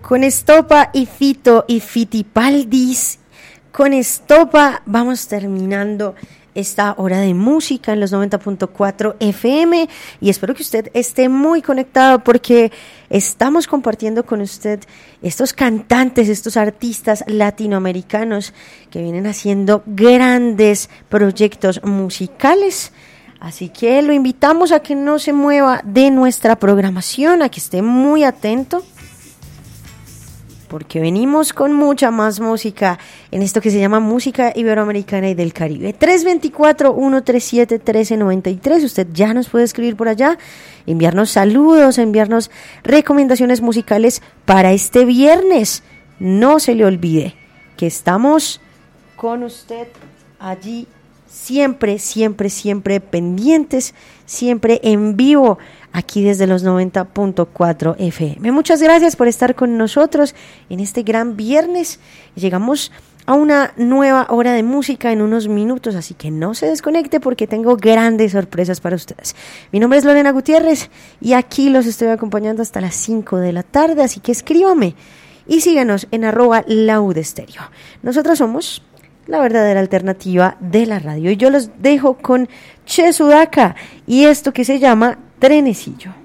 Con Estopa y Fito y Fitipaldis, con Estopa vamos terminando esta hora de música en los 90.4 FM y espero que usted esté muy conectado porque estamos compartiendo con usted estos cantantes, estos artistas latinoamericanos que vienen haciendo grandes proyectos musicales. Así que lo invitamos a que no se mueva de nuestra programación, a que esté muy atento, porque venimos con mucha más música en esto que se llama Música Iberoamericana y del Caribe. 324-137-1393, usted ya nos puede escribir por allá, enviarnos saludos, enviarnos recomendaciones musicales para este viernes. No se le olvide que estamos con usted allí siempre, siempre, siempre pendientes, siempre en vivo, aquí desde los 90.4 FM. Muchas gracias por estar con nosotros en este gran viernes. Llegamos a una nueva hora de música en unos minutos, así que no se desconecte porque tengo grandes sorpresas para ustedes. Mi nombre es Lorena Gutiérrez y aquí los estoy acompañando hasta las 5 de la tarde, así que escríbame y síganos en @laudestereo. Nosotros somos la verdadera alternativa de la radio y yo los dejo con Che Sudaka y esto que se llama Trenecillo.